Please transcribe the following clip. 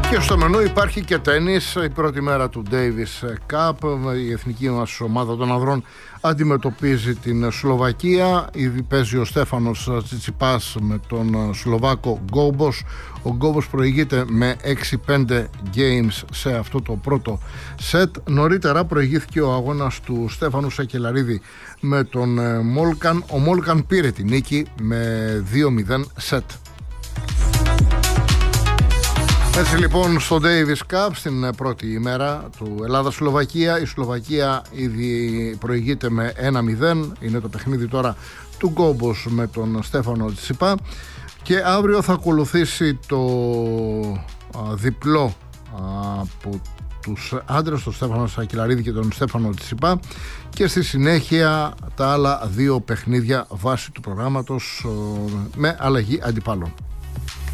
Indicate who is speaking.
Speaker 1: Και στο μενού υπάρχει και τένις, η πρώτη μέρα του Davis Cup. Η εθνική μας ομάδα των ανδρών αντιμετωπίζει την Σλοβακία. Ήδη παίζει ο Στέφανος Τσιτσιπάς με τον Σλοβάκο Γκόμπος. Ο Γκόμπος προηγείται με 6-5 games σε αυτό το πρώτο σετ. Νωρίτερα προηγήθηκε ο αγώνας του Στέφανου Σακελαρίδη με τον Μόλκαν. Ο Μόλκαν πήρε την νίκη με 2-0 σετ. Έτσι λοιπόν στο Davis Cup στην πρώτη ημέρα του Ελλάδα-Σλοβακία, η Σλοβακία ήδη προηγείται με 1-0, είναι το παιχνίδι τώρα του Γκόμπος με τον Στέφανο Τσιτσιπά και αύριο θα ακολουθήσει το διπλό από τους άντρες, τον Στέφανο Σακελαρίδη και τον Στέφανο Τσιτσιπά και στη συνέχεια τα άλλα δύο παιχνίδια βάσει του προγράμματος με αλλαγή αντιπάλων.